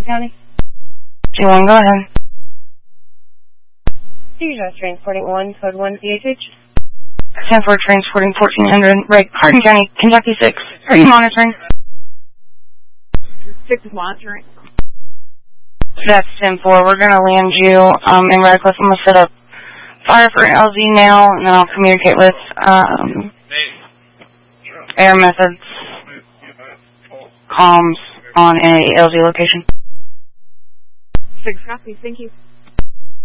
County. G1, go ahead. Seizure transporting 1, code 1 CHH. 10-4 transporting 1400, right, Hardin County, Kentucky 6. Are you monitoring? 6 is monitoring. That's 10-4. We're going to land you in Radcliffe. I'm going to set up fire for LZ now, and then I'll communicate with Air Methods comms on a LZ location. 6 copies, thank you.